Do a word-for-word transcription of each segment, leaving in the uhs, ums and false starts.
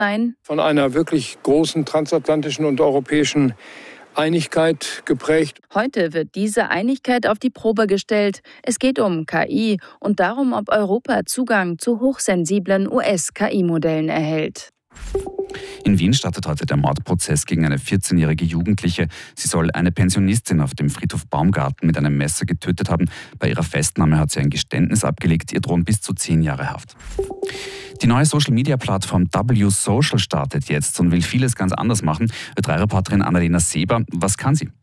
Nein. Von einer wirklich großen transatlantischen und europäischen Einigkeit geprägt. Heute wird diese Einigkeit auf die Probe gestellt. Es geht um K I und darum, ob Europa Zugang zu hochsensiblen U S-K I-Modellen erhält. In Wien startet heute der Mordprozess gegen eine vierzehnjährige Jugendliche. Sie soll eine Pensionistin auf dem Friedhof Baumgarten mit einem Messer getötet haben. Bei ihrer Festnahme hat sie ein Geständnis abgelegt. Ihr drohen bis zu zehn Jahre Haft. Die neue Social-Media-Plattform W Social startet jetzt und will vieles ganz anders machen. Ö drei Reporterin Annalena Seber, was kann sie?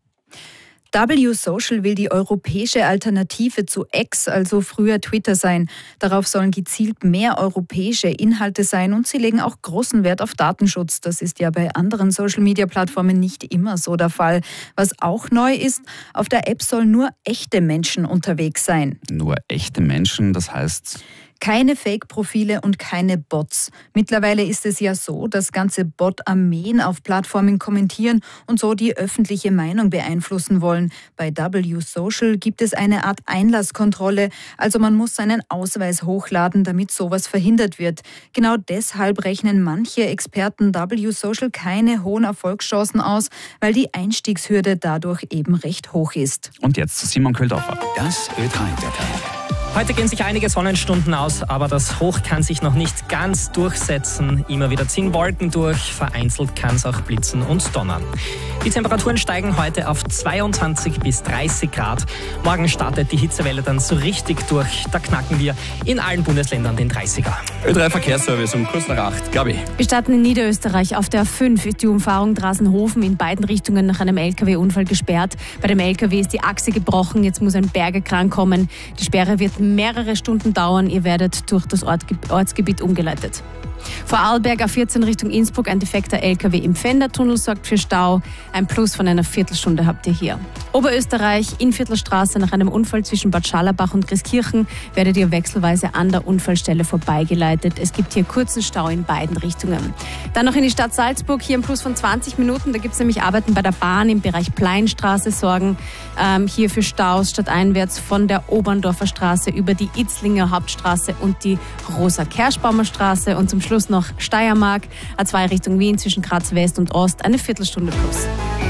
W Social will die europäische Alternative zu X, also früher Twitter, sein. Darauf sollen gezielt mehr europäische Inhalte sein und sie legen auch großen Wert auf Datenschutz. Das ist ja bei anderen Social-Media-Plattformen nicht immer so der Fall. Was auch neu ist, auf der App sollen nur echte Menschen unterwegs sein. Nur echte Menschen, das heißt... Keine Fake-Profile und keine Bots. Mittlerweile ist es ja so, dass ganze Bot-Armeen auf Plattformen kommentieren und so die öffentliche Meinung beeinflussen wollen. Bei W Social gibt es eine Art Einlasskontrolle, also man muss seinen Ausweis hochladen, damit sowas verhindert wird. Genau deshalb rechnen manche Experten W Social keine hohen Erfolgschancen aus, weil die Einstiegshürde dadurch eben recht hoch ist. Und jetzt zu Simon Köldorfer. Das Ö drei Wetter. Heute gehen sich einige Sonnenstunden aus, aber das Hoch kann sich noch nicht ganz durchsetzen. Immer wieder ziehen Wolken durch, vereinzelt kann es auch blitzen und donnern. Die Temperaturen steigen heute auf zweiundzwanzig bis dreißig Grad. Morgen startet die Hitzewelle dann so richtig durch. Da knacken wir in allen Bundesländern den dreißiger. Ö drei Verkehrsservice um kurz nach acht. Gabi. Wir starten in Niederösterreich. Auf der A fünf ist die Umfahrung Drasenhofen in beiden Richtungen nach einem L K W-Unfall gesperrt. Bei dem L K W ist die Achse gebrochen. Jetzt muss ein Bergekran kommen. Die Sperre wird mehrere Stunden dauern. Ihr werdet durch das Ort, Ortsgebiet umgeleitet. Vor Arlberg A vierzehn Richtung Innsbruck ein defekter L K W im Pfändertunnel sorgt für Stau. Ein Plus von einer Viertelstunde habt ihr hier. Oberösterreich, Innviertelstraße, nach einem Unfall zwischen Bad Scharlabach und Christkirchen werdet ihr wechselweise an der Unfallstelle vorbeigeleitet. Es gibt hier kurzen Stau in beiden Richtungen. Dann noch in die Stadt Salzburg, hier ein Plus von zwanzig Minuten. Da gibt es nämlich Arbeiten bei der Bahn im Bereich Pleinstraße, sorgen ähm, hier für Staus stadteinwärts von der Oberndorfer Straße über die Itzlinger Hauptstraße und die Rosa-Kerschbaumer Straße und zum Schluss noch Steiermark, A zwei Richtung Wien zwischen Graz West und Ost, eine Viertelstunde plus.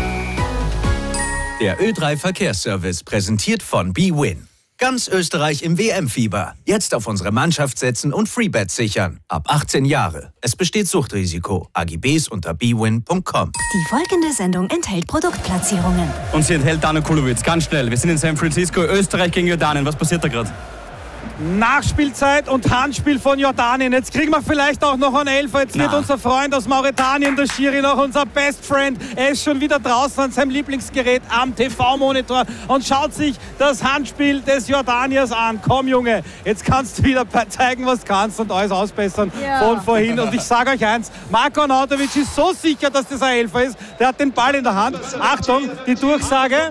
Der Ö drei Verkehrsservice, präsentiert von bwin. Ganz Österreich im W M-Fieber. Jetzt auf unsere Mannschaft setzen und Freebets sichern. Ab achtzehn Jahre. Es besteht Suchtrisiko. A G Bs unter bwin punkt com. Die folgende Sendung enthält Produktplatzierungen. Und sie enthält Dano Kulowitz. Ganz schnell. Wir sind in San Francisco, Österreich gegen Jordanien. Was passiert da gerade? Nachspielzeit und Handspiel von Jordanien. Jetzt kriegen wir vielleicht auch noch einen Elfer. Jetzt wird Na. unser Freund aus Mauretanien, der Schiri, noch unser Best Friend. Er ist schon wieder draußen an seinem Lieblingsgerät am T V-Monitor und schaut sich das Handspiel des Jordaniers an. Komm, Junge, jetzt kannst du wieder zeigen, was du kannst und alles ausbessern ja. von vorhin. Und ich sage euch eins, Marko Arnautovic ist so sicher, dass das ein Elfer ist. Der hat den Ball in der Hand. Achtung, die Durchsage.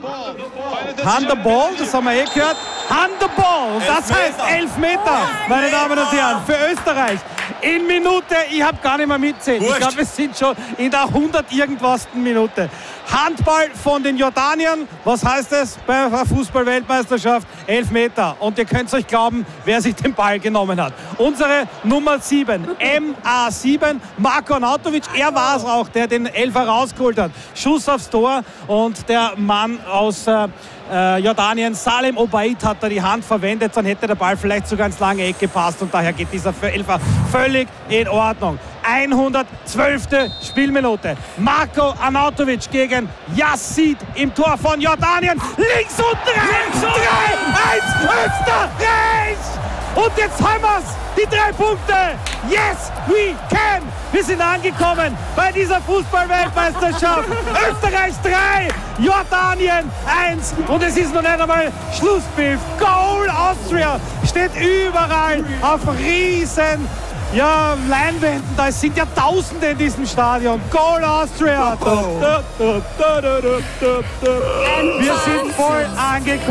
Handball, das haben wir eh gehört. Handball, das heißt Elfmeter, meine Damen und Herren, für Österreich. In Minute, ich habe gar nicht mehr mitzählt. Ich glaube, wir sind schon in der hundert-irgendwasten Minute. Handball von den Jordaniern. Was heißt es bei der Fußball-Weltmeisterschaft? Elfmeter. Und ihr könnt euch glauben, wer sich den Ball genommen hat. Unsere Nummer sieben, M A sieben, Marko Arnautovic. Er war es auch, der den Elfer rausgeholt hat. Schuss aufs Tor und der Mann aus äh, äh, Jordanien, Salem Obaid, hat da die Hand verwendet. Dann hätte der Ball vielleicht sogar ins lange Eck gepasst und daher geht dieser Elfer völlig in Ordnung. hundertzwölfte Spielminute. Marko Arnautovic gegen Yassid im Tor von Jordanien. Links unten rein. drei eins Österreich! Und jetzt haben wir's. Die drei Punkte. Yes, we can. Wir sind angekommen bei dieser Fußball-Weltmeisterschaft. Österreich drei, Jordanien eins. Und es ist noch nicht einmal Schlusspfiff. Goal Austria steht überall auf riesen Ja, Leinwänden, da sind ja Tausende in diesem Stadion. Goal Austria! Wir sind voll angekommen.